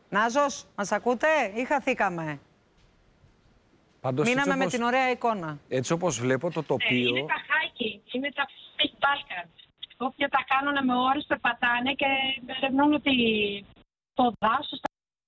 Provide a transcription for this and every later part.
Νάζος, μας ακούτε ή χαθήκαμε? Πάντως, μείναμε με την ωραία εικόνα. Έτσι όπως βλέπω το τοπίο... Είναι τα hiking, είναι τα fake Balkans. Όποια τα κάνουν με ώρες, περπατάνε και ερευνούν ότι το δάσος...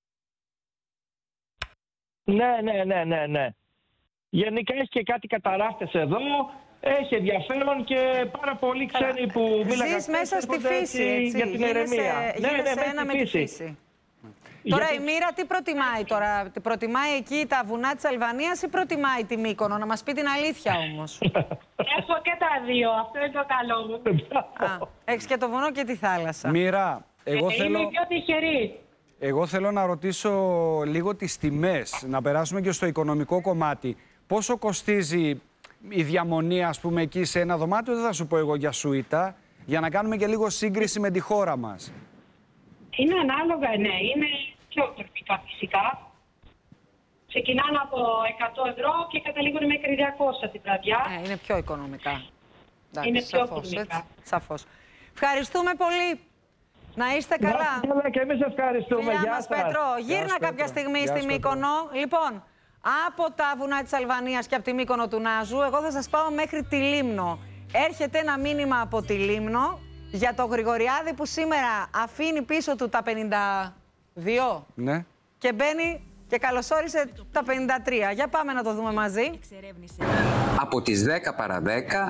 Ναι. Γενικά έχει και κάτι καταράχτες εδώ. Έχει ενδιαφέρον και πάρα πολλοί ξένοι που μίλαγαν. Ζεις μέσα στη φύση, έτσι. Για την ηρεμία. Γίνεσαι ένα με τη φύση. Τώρα η Μοίρα τι προτιμάει τώρα? Προτιμάει εκεί τα βουνά της Αλβανίας ή προτιμάει τη Μύκονο? Να μας πει την αλήθεια όμως. Έχω και τα δύο. Αυτό είναι το καλό μου. Έχεις και το βουνό και τη θάλασσα. Μοίρα, εγώ θέλω... Είμαι πιο τυχερή. Εγώ θέλω να ρωτήσω λίγο τις τιμές, να περάσουμε και στο οικονομικό κομμάτι. Πόσο κοστίζει η διαμονή, ας πούμε, εκεί σε ένα δωμάτιο? Δεν θα σου πω εγώ για σουίτα, για να κάνουμε και λίγο σύγκριση με τη χώρα μας. Είναι ανάλογα, ναι. Είναι πιο οικονομικά φυσικά. Ξεκινάνε από 100 ευρώ και καταλήγουν μέχρι 200 την βραδιά. Είναι πιο οικονομικά. Εντάξει, είναι πιο σαφώς, οικονομικά. Σαφώς. Ευχαριστούμε πολύ. Να είστε καλά. Και εμείς ευχαριστούμε. Γεια μας, Πέτρο. Γύρνα κάποια στιγμή στη Μύκονο. Λοιπόν, από τα βουνά της Αλβανίας και από τη Μύκονο του Νάζου, εγώ θα σας πάω μέχρι τη Λίμνο. Έρχεται ένα μήνυμα από τη Λίμνο για το Γρηγοριάδη που σήμερα αφήνει πίσω του τα 52 Ναι. και μπαίνει και καλωσόρισε τα 53. Για πάμε να το δούμε μαζί. Από τις 10 παρά 10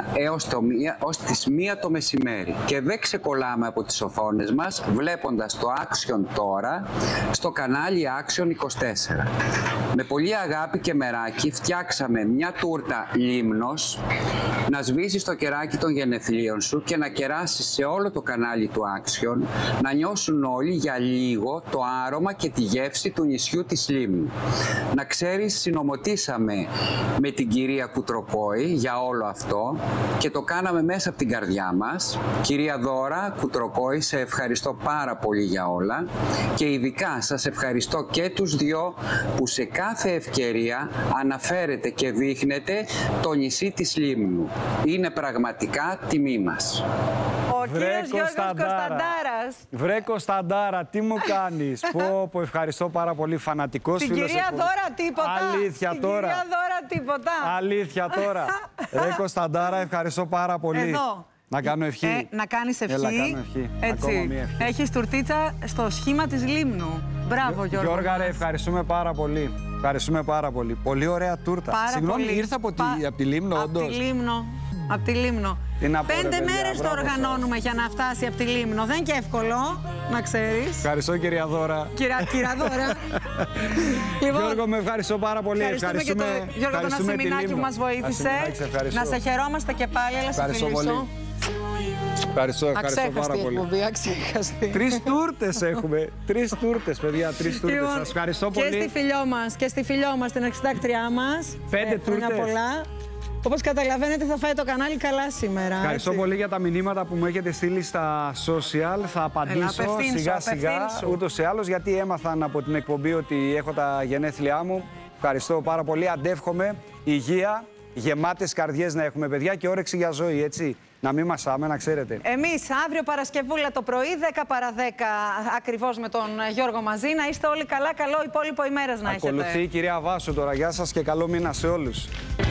έως τις 1 το μεσημέρι. Και δεν ξεκολλάμε από τις οθόνες μας βλέποντας το Action τώρα στο κανάλι Action 24. Με πολύ αγάπη και μεράκι φτιάξαμε μια τούρτα Λίμνος να σβήσεις το κεράκι των γενεθλίων σου και να κεράσεις σε όλο το κανάλι του Action, να νιώσουν όλοι για λίγο το άρωμα και τη γεύση του νησιού της Λίμνου. Να ξέρεις, συνομωτήσαμε με την κυρία Κουτροκόη για όλο αυτό και το κάναμε μέσα από την καρδιά μας. Κυρία Δώρα Κουτροκόη, σε ευχαριστώ πάρα πολύ για όλα και ειδικά σας ευχαριστώ και τους δυο που σε κάθε ευκαιρία αναφέρετε και δείχνετε το νησί της Λίμνου. Είναι πραγματικά τιμή μας. Ο κύριος Γιώργος Κωνσταντάρας. Βρε Κωνσταντάρα, τι μου κάνεις? Πω, ευχαριστώ πάρα πολύ, φανατικός Την φίλος. κυρία Δώρα τίποτα. Αλήθεια τώρα. Την κυρία Δώρα τίποτα. Αλήθεια τώρα. Ρε Κωνσταντάρα, ευχαριστώ πάρα πολύ. Εδώ. Να κάνω ευχή. Να κάνεις ευχή. Έλα, κάνω ευχή. Έτσι. Ακόμα μία ευχή. Έχεις τουρτίτσα στο σχήμα της Λίμνου. Μπράβο, Γιώργο. Γιώργα, ρε, ευχαριστούμε πάρα πολύ. Ευχαριστούμε πάρα πολύ. Πολύ ωραία τούρτα. Συγγνώμη, ήρθα από τη Λίμνο, όντως. Από τη Λίμνο. 5 μέρες το οργανώνουμε για να φτάσει από τη Λίμνο. Δεν είναι και εύκολο, να ξέρεις. Ευχαριστώ, κυρία Δώρα. Κυρία Δώρα. Λοιπόν, Γιώργο, με ευχαριστώ πάρα πολύ. Ευχαριστούμε και τον Γιώργο τον Ασημινάκη που μας βοήθησε. Να σε χαιρόμαστε και πάλι, αλλά σε φιλήσω. Ευχαριστώ πάρα πολύ. Αξέχαστη. 3 τούρτες έχουμε. 3 τούρτες, παιδιά. 3 τούρτες. Σας ευχαριστώ πολύ. Και στη φιλιό μας, την αρχιτάκτριά μας. 5 τούρτες. Όπως καταλαβαίνετε θα φάει το κανάλι καλά σήμερα. Ευχαριστώ πολύ για τα μηνύματα που μου έχετε στείλει στα social. Θα απαντήσω σιγά σιγά ούτως ή άλλως, γιατί έμαθαν από την εκπομπή ότι έχω τα γενέθλιά μου. Ευχαριστώ πάρα πολύ. Αντεύχομαι υγεία, γεμάτες καρδιές να έχουμε, παιδιά, και όρεξη για ζωή, έτσι. Να μην μασάμε, να ξέρετε. Εμείς αύριο Παρασκευούλα το πρωί, 10 παρά 10 ακριβώς με τον Γιώργο μαζί. Να είστε όλοι καλά, καλό υπόλοιπο ημέρας να έχετε. Ακολουθεί η κυρία Βάσου τώρα. Γεια σας και καλό μήνα σε όλους.